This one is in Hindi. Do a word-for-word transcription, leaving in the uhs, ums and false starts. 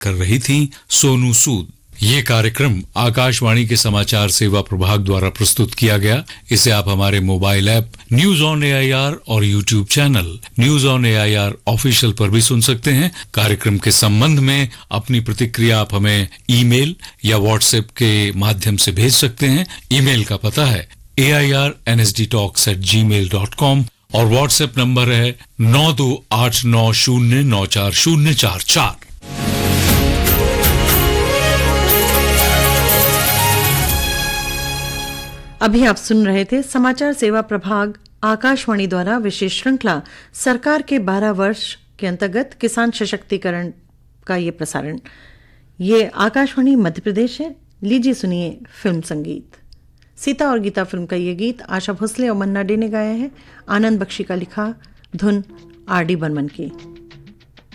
कर रही थी सोनू सूद। ये कार्यक्रम आकाशवाणी के समाचार सेवा प्रभाग द्वारा प्रस्तुत किया गया। इसे आप हमारे mobile app news on AIR और YouTube channel news on AIR official पर भी सुन सकते हैं। कार्यक्रम के संबंध में अपनी प्रतिक्रिया आप हमें ईमेल या व्हाट्सएप के माध्यम से भेज सकते हैं। ईमेल का पता है ए I R N S D talks eight ji mail dot com और व्हाट्सएप नंबर है नौ दो आठ नौ शून्य नौ चार शून्य चार चार। अभी आप सुन रहे थे समाचार सेवा प्रभाग आकाशवाणी द्वारा विशेष श्रृंखला सरकार के बारह वर्ष के अंतर्गत किसान सशक्तिकरण का ये प्रसारण। ये आकाशवाणी मध्य प्रदेश है। लीजिए सुनिए फिल्म संगीत। सीता और गीता फिल्म का ये गीत आशा भोसले और मन्ना डे ने गाया है। आनंद बख्शी का लिखा, धुन आर डी बर्मन की।